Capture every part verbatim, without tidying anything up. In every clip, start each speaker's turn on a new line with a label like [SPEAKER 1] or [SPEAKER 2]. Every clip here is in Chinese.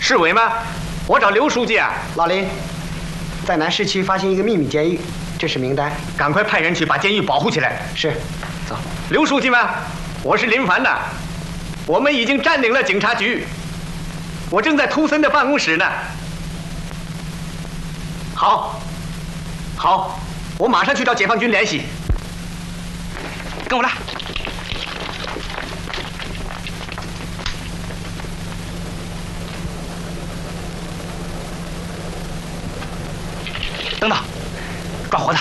[SPEAKER 1] 市委吗？我找刘书记啊。
[SPEAKER 2] 老林，在南市区发现一个秘密监狱，这是名单，
[SPEAKER 1] 赶快派人去把监狱保护起来。
[SPEAKER 2] 是，走。
[SPEAKER 1] 刘书记吗？我是林凡呐。我们已经占领了警察局，我正在图森的办公室呢。好，好，我马上去找解放军联系。跟我来。等等，抓活的！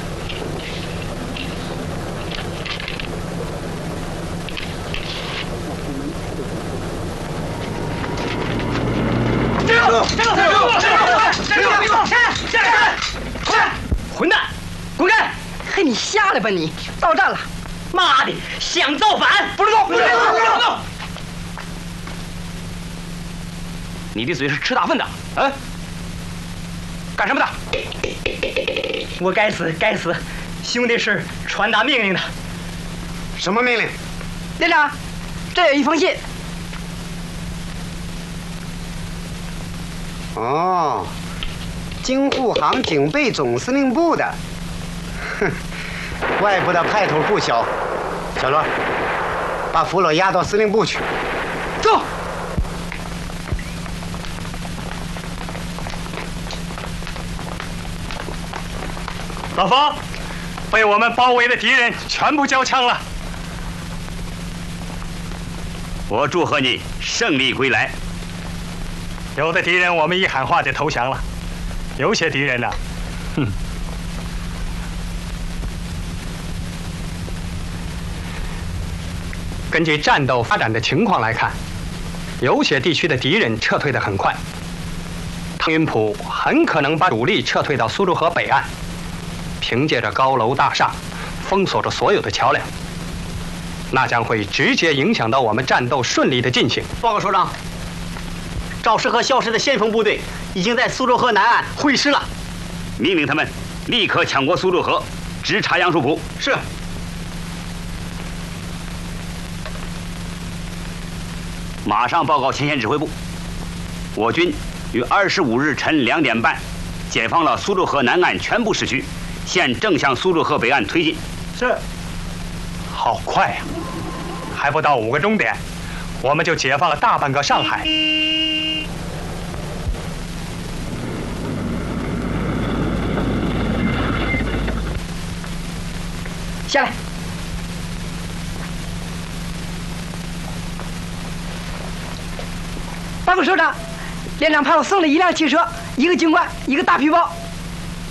[SPEAKER 1] 这个，这个，这个，这个，这个，下来！快！混蛋，滚开！
[SPEAKER 3] 嘿，你瞎了吧你！到站了！
[SPEAKER 1] 妈的，想造反！不许动！不许动！不许动！你的嘴是吃大粪的，啊？干什么的？
[SPEAKER 3] 我该死，该死！兄弟是传达命令的。
[SPEAKER 2] 什么命令？
[SPEAKER 3] 连长，这有一封信。
[SPEAKER 2] 哦，京沪杭警备总司令部的。哼，外部的派头不小。小罗，把俘虏押到司令部去。
[SPEAKER 3] 走。
[SPEAKER 4] 老冯，被我们包围的敌人全部交枪了。
[SPEAKER 5] 我祝贺你胜利归来。
[SPEAKER 4] 有的敌人我们一喊话就投降了，有些敌人呢、啊，哼。根据战斗发展的情况来看，有些地区的敌人撤退得很快。汤云浦很可能把主力撤退到苏州河北岸。凭借着高楼大厦，封锁着所有的桥梁，那将会直接影响到我们战斗顺利的进行。
[SPEAKER 1] 报告首长，赵氏和肖氏的先锋部队已经在苏州河南岸会师了，
[SPEAKER 5] 命令他们立刻抢过苏州河，直插杨树浦。
[SPEAKER 1] 是。
[SPEAKER 5] 马上报告前线指挥部，我军于二十五日晨两点半解放了苏州河南岸全部市区。现正向苏州河北岸推进。
[SPEAKER 4] 是，好快呀、啊！还不到五个钟点，我们就解放了大半个上海。
[SPEAKER 3] 下来。报告首长，连长派我送了一辆汽车，一个军官，一个大皮包。